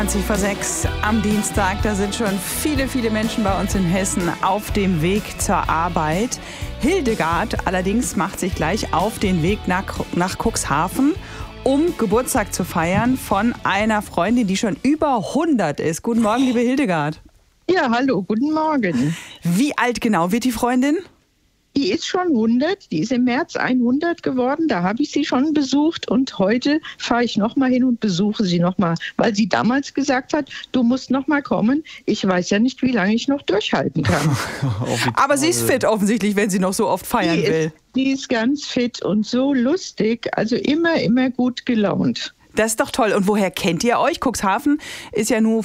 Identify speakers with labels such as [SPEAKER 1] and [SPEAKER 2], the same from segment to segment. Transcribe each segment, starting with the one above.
[SPEAKER 1] 20:06 am Dienstag. Da sind schon viele, viele Menschen bei uns in Hessen auf dem Weg zur Arbeit. Hildegard allerdings macht sich gleich auf den Weg nach Cuxhaven, um Geburtstag zu feiern von einer Freundin, die schon über 100 ist. Guten Morgen, liebe Hildegard.
[SPEAKER 2] Ja, hallo, guten Morgen.
[SPEAKER 1] Wie alt genau wird die Freundin?
[SPEAKER 2] Die ist schon 100, die ist im März 100 geworden, da habe ich sie schon besucht und heute fahre ich nochmal hin und besuche sie nochmal, weil sie damals gesagt hat, du musst nochmal kommen. Ich weiß ja nicht, wie lange ich noch durchhalten kann.
[SPEAKER 1] Aber sie ist fit offensichtlich, wenn sie noch so oft feiern will.
[SPEAKER 2] Die ist ganz fit und so lustig, also immer gut gelaunt.
[SPEAKER 1] Das ist doch toll. Und woher kennt ihr euch? Cuxhaven ist ja nur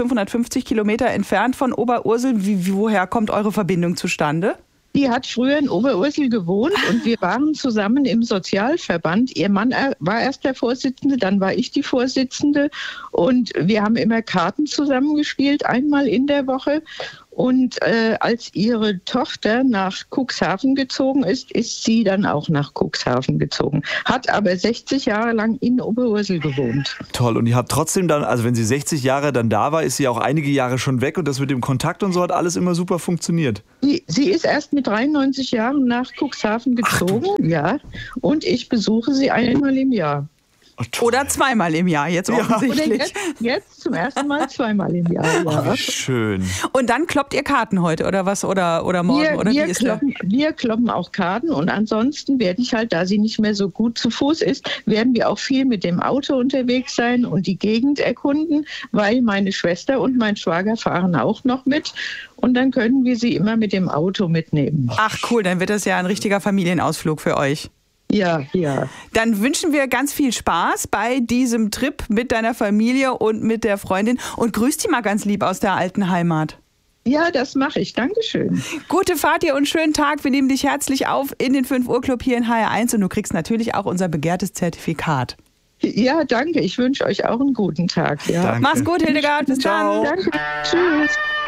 [SPEAKER 1] 550 Kilometer entfernt von Oberursel. Woher kommt eure Verbindung zustande?
[SPEAKER 2] Die hat früher in Oberursel gewohnt und wir waren zusammen im Sozialverband. Ihr Mann war erst der Vorsitzende, dann war ich die Vorsitzende und wir haben immer Karten zusammengespielt, einmal in der Woche. Und als ihre Tochter nach Cuxhaven gezogen ist, ist sie dann auch nach Cuxhaven gezogen. Hat aber 60 Jahre lang in Oberursel gewohnt.
[SPEAKER 3] Toll. Und ihr habt trotzdem dann, also wenn sie 60 Jahre dann da war, ist sie auch einige Jahre schon weg und das mit dem Kontakt und so hat alles immer super funktioniert.
[SPEAKER 2] Sie ist erst mit 93 Jahren nach Cuxhaven gezogen, ja. Und ich besuche sie einmal im Jahr.
[SPEAKER 1] Oder zweimal im Jahr, jetzt offensichtlich.
[SPEAKER 2] Oder jetzt zum ersten Mal zweimal im Jahr. Ja.
[SPEAKER 3] Wie schön.
[SPEAKER 1] Und dann kloppt ihr Karten heute oder was? Oder morgen?
[SPEAKER 2] Wir kloppen auch Karten und ansonsten werde ich halt, da sie nicht mehr so gut zu Fuß ist, werden wir auch viel mit dem Auto unterwegs sein und die Gegend erkunden, weil meine Schwester und mein Schwager fahren auch noch mit und dann können wir sie immer mit dem Auto mitnehmen.
[SPEAKER 1] Ach cool, dann wird das ja ein richtiger Familienausflug für euch.
[SPEAKER 2] Ja.
[SPEAKER 1] Dann wünschen wir ganz viel Spaß bei diesem Trip mit deiner Familie und mit der Freundin und grüß die mal ganz lieb aus der alten Heimat.
[SPEAKER 2] Ja, das mache ich. Dankeschön.
[SPEAKER 1] Gute Fahrt dir und schönen Tag. Wir nehmen dich herzlich auf in den 5 Uhr Club hier in HR1 und du kriegst natürlich auch unser begehrtes Zertifikat.
[SPEAKER 2] Ja, danke. Ich wünsche euch auch einen guten Tag. Ja.
[SPEAKER 1] Mach's gut, Hildegard. Bis dann.
[SPEAKER 2] Danke. Tschüss.